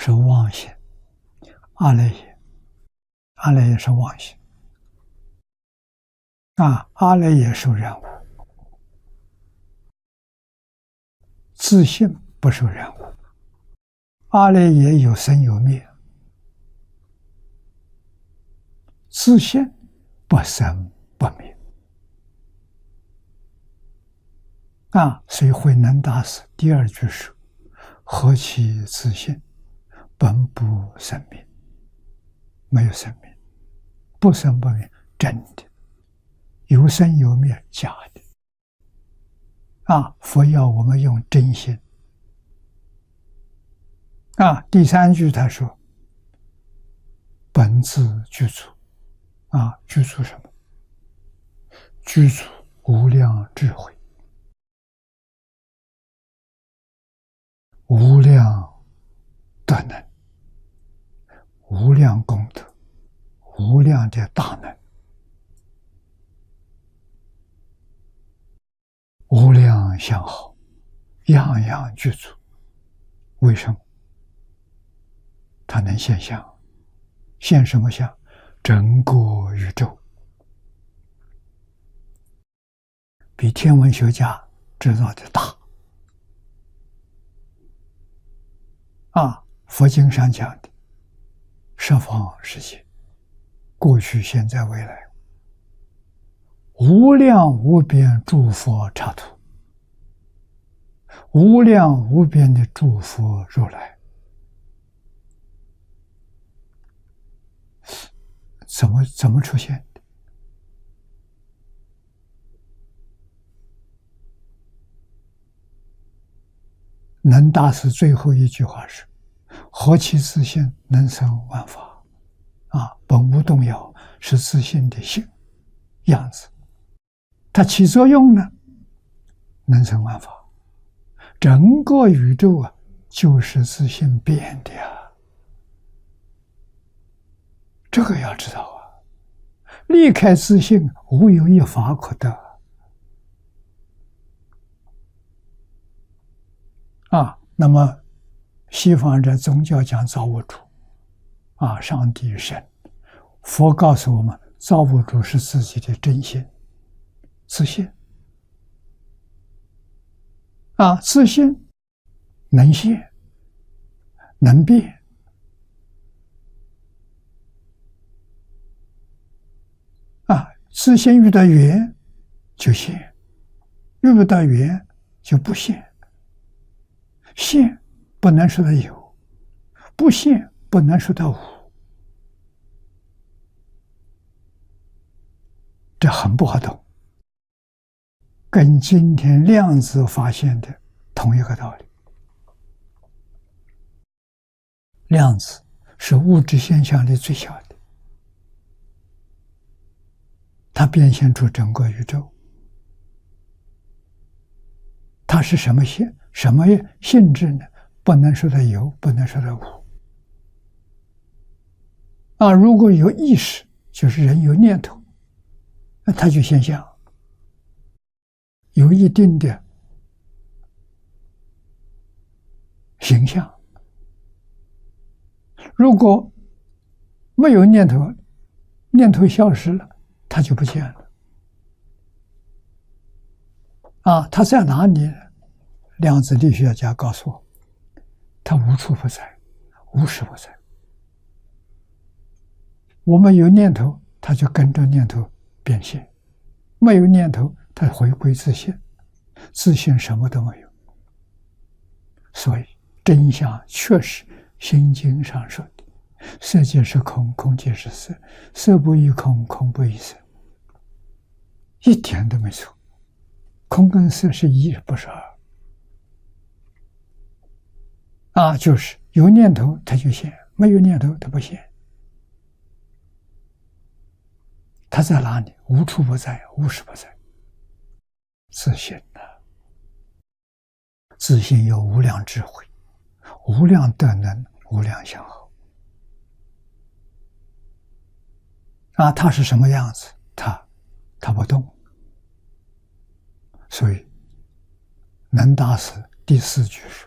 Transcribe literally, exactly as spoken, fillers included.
是妄心，阿赖耶，阿赖耶是妄心啊，阿赖耶受染污，自性不受染污。阿赖耶有生有灭，自性不生不灭啊，所以慧能大师第二句说：“何其自性，本不生灭。”没有生灭，不生不灭，真的；有生有灭，假的。啊，佛要我们用真心。啊，第三句他说：“本自具足。”啊，具足什么？具足无量智慧，无量德能，无量功德，无量的大能，无量相好，样样具足。为什么？它能现相，现什么相？整个宇宙，比天文学家知道的大。啊，佛经上讲的十方世界，过去、现在、未来，无量无边诸佛刹土，无量无边的诸佛如来，怎么怎么出现的？能大师最后一句话是：“何其自性，能生万法。”啊，本无动摇，是自性的性样子。它起作用呢，能生万法。整个宇宙啊，就是自性变的呀。这个要知道啊，离开自性，无有一法可得。啊，那么西方的宗教讲造物主，啊，上帝神，佛告诉我们，造物主是自己的真心，自性。啊，自性能现，能变。啊，自性遇到缘就现，遇不到缘就不现。现不能说它有，不现不能说它无，这很不好懂，跟今天量子发现的同一个道理。量子是物质现象里最小的，它变现出整个宇宙。它是什么性？什么性质呢？不能说它有，不能说它无。啊，如果有意识，就是人有念头，那它就现象，有一定的形象。如果没有念头，念头消失了，它就不见了。啊，它在哪里呢？量子力学家告诉我，它无处不在，无时不在。我们有念头，它就跟着念头变现；没有念头，它回归自性。自性什么都没有。所以真相确实心经上说的：色即是空，空即是色，色不异空，空不异色，一点都没错。空跟色是一，不是二。啊，就是有念头它就现，没有念头它不现。它在哪里？无处不在，无时不在。自性啊，自性有无量智慧，无量德能，无量相好。啊，它是什么样子？它，它不动。所以，能大师第四句说：